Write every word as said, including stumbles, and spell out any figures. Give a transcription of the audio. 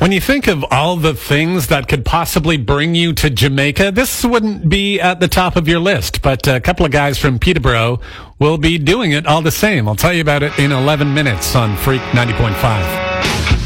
When you think of all the things that could possibly bring you to Jamaica, this wouldn't be at the top of your list, but a couple of guys from Peterborough will be doing it all the same. I'll tell you about it in eleven minutes on Freak ninety point five.